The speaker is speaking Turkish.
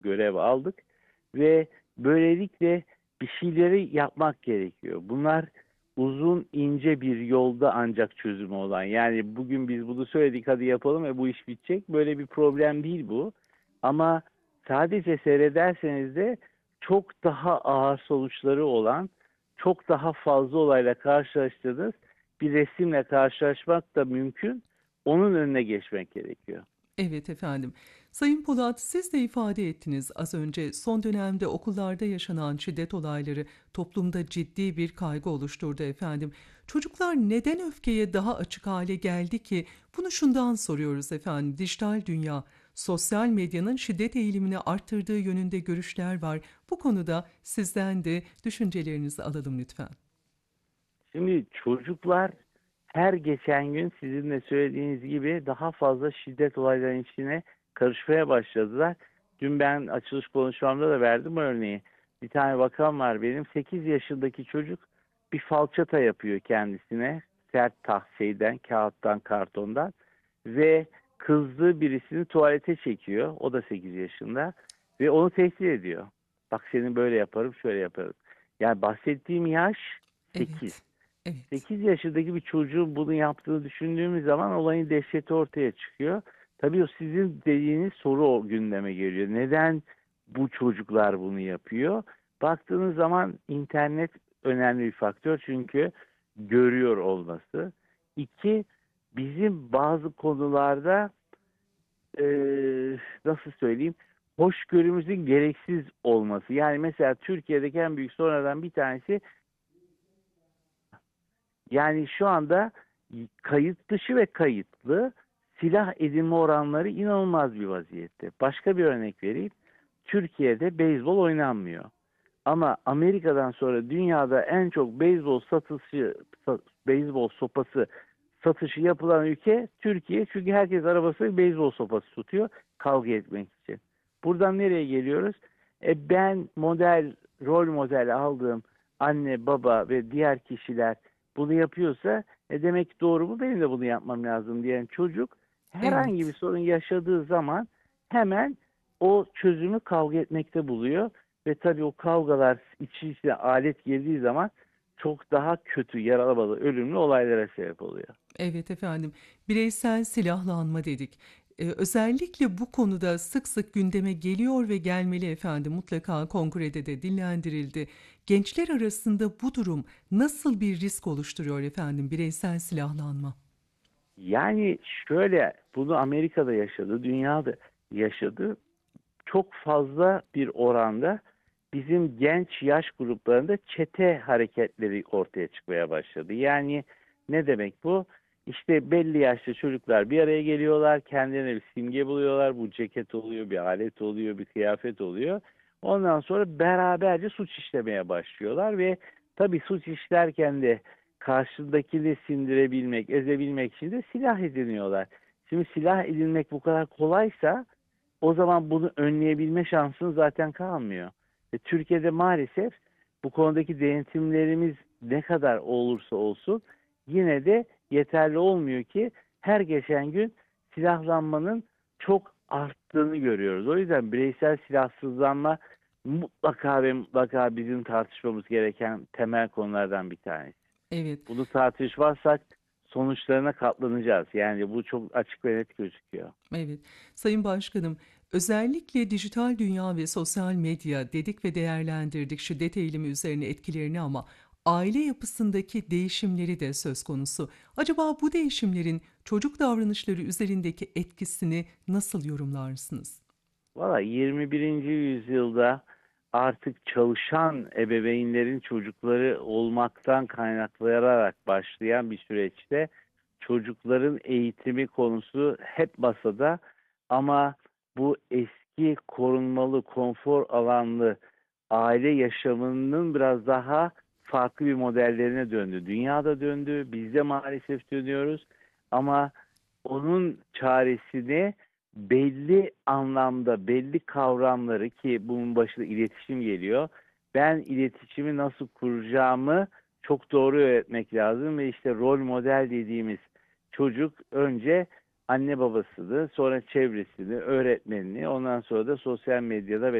görev aldık ve böylelikle bir şeyleri yapmak gerekiyor. Bunlar uzun ince bir yolda ancak çözümü olan. Yani bugün biz bunu söyledik hadi yapalım ve bu iş bitecek. Böyle bir problem değil bu. Ama sadece seyrederseniz de çok daha ağır sonuçları olan, çok daha fazla olayla karşılaştığınız bir resimle karşılaşmak da mümkün. Onun önüne geçmek gerekiyor. Evet efendim. Sayın Polat, siz de ifade ettiniz az önce, son dönemde okullarda yaşanan şiddet olayları toplumda ciddi bir kaygı oluşturdu efendim. Çocuklar neden öfkeye daha açık hale geldi ki? Bunu şundan soruyoruz efendim. Dijital dünya, sosyal medyanın şiddet eğilimini arttırdığı yönünde görüşler var. Bu konuda sizden de düşüncelerinizi alalım lütfen. Şimdi çocuklar her geçen gün sizin de söylediğiniz gibi daha fazla şiddet olaylarının içine karışmaya başladılar. Dün ben açılış konuşmamda da verdim örneği. Bir tane bakan var benim 8 yaşındaki çocuk bir falçata yapıyor kendisine sert tahseyden, kağıttan, kartondan ve kızdığı birisini tuvalete çekiyor. O da 8 yaşında ve onu tehdit ediyor. Bak seni böyle yaparım, şöyle yaparım. Yani bahsettiğim yaş 8. Evet, evet, 8 yaşındaki bir çocuğun bunu yaptığını düşündüğümüz zaman olayın dehşeti ortaya çıkıyor. Tabii o sizin dediğiniz soru o gündeme geliyor. Neden bu çocuklar bunu yapıyor? Baktığınız zaman internet önemli bir faktör çünkü görüyor olması. İki, bizim bazı konularda nasıl söyleyeyim hoşgörümüzün gereksiz olması. Yani mesela Türkiye'deki en büyük sorunlardan bir tanesi yani şu anda kayıt dışı ve kayıtlı silah edinme oranları inanılmaz bir vaziyette. Başka bir örnek vereyim. Türkiye'de beyzbol oynanmıyor. Ama Amerika'dan sonra dünyada en çok beyzbol sopası satışı yapılan ülke Türkiye. Çünkü herkes arabasına beyzbol sopası tutuyor kavga etmek için. Buradan nereye geliyoruz? Ben rol model aldığım anne, baba ve diğer kişiler bunu yapıyorsa demek doğru mu benim de bunu yapmam lazım diyen çocuk herhangi bir evet. sorun yaşadığı zaman hemen o çözümü kavga etmekte buluyor. Ve tabii o kavgalar içine alet girdiği zaman çok daha kötü, yaralı, ölümlü olaylara sebep oluyor. Evet efendim, bireysel silahlanma dedik. Özellikle bu konuda sık sık gündeme geliyor ve gelmeli efendim. Mutlaka kongrede de dillendirildi. Gençler arasında bu durum nasıl bir risk oluşturuyor efendim, bireysel silahlanma? Yani şöyle bunu Amerika'da yaşadı, dünyada yaşadı. Çok fazla bir oranda bizim genç yaş gruplarında çete hareketleri ortaya çıkmaya başladı. Yani ne demek bu? İşte belli yaşta çocuklar bir araya geliyorlar, kendilerine bir simge buluyorlar. Bu ceket oluyor, bir alet oluyor, bir kıyafet oluyor. Ondan sonra beraberce suç işlemeye başlıyorlar ve tabii suç işlerken de karşındakini sindirebilmek, ezebilmek için de silah ediniyorlar. Şimdi silah edinmek bu kadar kolaysa o zaman bunu önleyebilme şansın zaten kalmıyor. Türkiye'de maalesef bu konudaki denetimlerimiz ne kadar olursa olsun yine de yeterli olmuyor ki her geçen gün silahlanmanın çok arttığını görüyoruz. O yüzden bireysel silahsızlanma mutlaka ve mutlaka bizim tartışmamız gereken temel konulardan bir tanesi. Evet. Bunu tartışmazsak sonuçlarına katlanacağız. Yani bu çok açık ve net gözüküyor. Evet, Sayın Başkanım, özellikle dijital dünya ve sosyal medya dedik ve değerlendirdik şiddet eğilimi üzerine etkilerini, ama aile yapısındaki değişimleri de söz konusu. Acaba bu değişimlerin çocuk davranışları üzerindeki etkisini nasıl yorumlarsınız? Valla 21. yüzyılda artık çalışan ebeveynlerin çocukları olmaktan kaynaklanarak başlayan bir süreçte çocukların eğitimi konusu hep masada ama bu eski korunmalı, konfor alanlı aile yaşamının biraz daha farklı bir modellerine döndü. Dünyada döndü, biz de maalesef dönüyoruz ama onun çaresini belli anlamda belli kavramları ki bunun başında iletişim geliyor. Ben iletişimi nasıl kuracağımı çok doğru öğretmek lazım ve işte rol model dediğimiz çocuk önce anne babasını, sonra çevresini, öğretmenini, ondan sonra da sosyal medyada ve